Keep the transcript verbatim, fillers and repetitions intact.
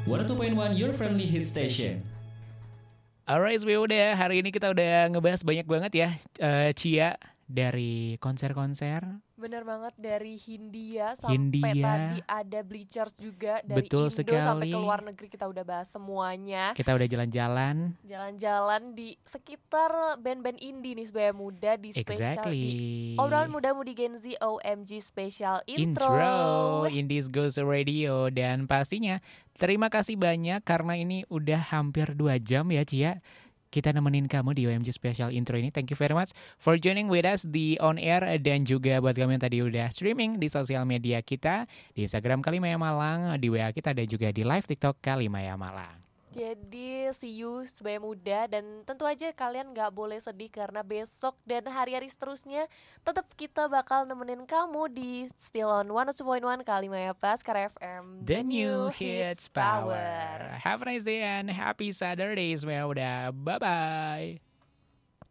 seratus dua koma satu Your Friendly Hit Station. Alright, we udah hari ini kita udah ngebahas banyak banget ya, uh, Cia, dari konser-konser. Bener banget, dari Hindia sampai Hindia. tadi ada Bleachers juga, dari Betul Indo sekali. sampai ke luar negeri kita udah bahas semuanya. Kita udah jalan-jalan. Jalan-jalan di sekitar band-band indie nih sebagai muda di spesial Exactly. di obrolan muda mudi Gen Z O M G Special Intro. Intro Indies Goes Radio. Dan pastinya terima kasih banyak karena ini udah hampir dua jam ya Cia, kita nemenin kamu di O M G Special Intro ini. Thank you very much for joining with us di On Air. Dan juga buat kamu yang tadi udah streaming di sosial media kita, di Instagram Kalimaya Malang, di W A kita, dan juga di live TikTok Kalimaya Malang. Jadi see you sebagai muda, dan tentu aja kalian gak boleh sedih karena besok dan hari-hari seterusnya tetap kita bakal nemenin kamu di Still on seratus dua koma satu Kalimaya Paskara F M, The New Hits Power. Have a nice day and happy Saturdays. Udah, bye-bye.